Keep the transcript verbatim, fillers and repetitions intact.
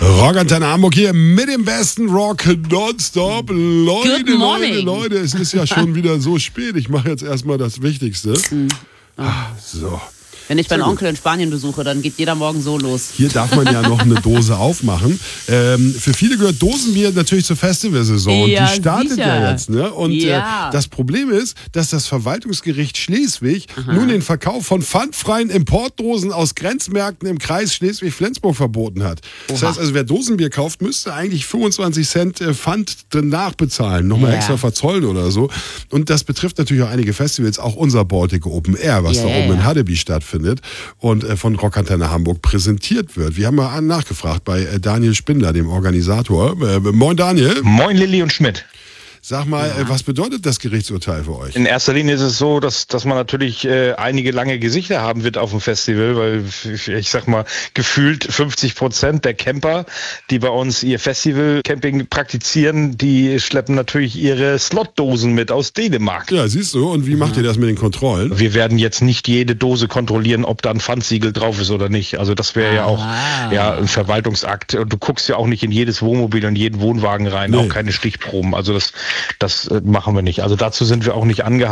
Rockantenne Hamburg hier mit dem besten Rock nonstop. Leute, Good morning. Leute, Leute, es ist ja schon wieder so spät. Ich mache jetzt erstmal das Wichtigste. Mhm. Oh. Ah, so. Wenn ich meinen Onkel in Spanien besuche, dann geht jeder Morgen so los. Hier darf man ja noch eine Dose aufmachen. Ähm, für viele gehört Dosenbier natürlich zur Festivalsaison. Ja, und die startet sicher. ja jetzt. Ne? Und Ja. äh, das Problem ist, dass das Verwaltungsgericht Schleswig Aha. nun den Verkauf von pfandfreien Importdosen aus Grenzmärkten im Kreis Schleswig-Flensburg verboten hat. Das Oha. heißt also, wer Dosenbier kauft, müsste eigentlich fünfundzwanzig Cent äh, Pfand drin nachbezahlen. Nochmal Ja. extra verzollen oder so. Und das betrifft natürlich auch einige Festivals, auch unser Baltic Open Air, was Ja, da ja, oben in ja. Hadeby stattfindet. Und äh, von Rockantenne Hamburg präsentiert wird. Wir haben mal nachgefragt bei äh, Daniel Spindler, dem Organisator. Äh, moin Daniel. Moin Lilly und Schmidt. Sag mal, äh, was bedeutet das Gerichtsurteil für euch? In erster Linie ist es so, dass, dass man natürlich äh, einige lange Gesichter haben wird auf dem Festival, weil ich sag mal, gefühlt fünfzig Prozent der Camper, die bei uns ihr Festival-Camping praktizieren, die schleppen natürlich ihre Slotdosen mit aus Dänemark. Ja, siehst du. Und wie macht ihr das mit den Kontrollen? Wir werden jetzt nicht jede Dose kontrollieren, ob da ein Pfandsiegel drauf ist oder nicht. Also das wäre ja auch Ah. ja, ein Verwaltungsakt. Und du guckst ja auch nicht in jedes Wohnmobil und jeden Wohnwagen rein, Nee. auch keine Stichproben. Also das Das äh, machen wir nicht. Also dazu sind wir auch nicht angehalten.